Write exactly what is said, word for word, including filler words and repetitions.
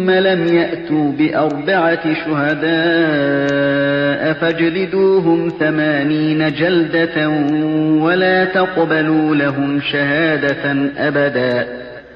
ثم لم يأتوا بأربعة شهداء فاجلدوهم ثمانين جلدة ولا تقبلوا لهم شهادة أبدا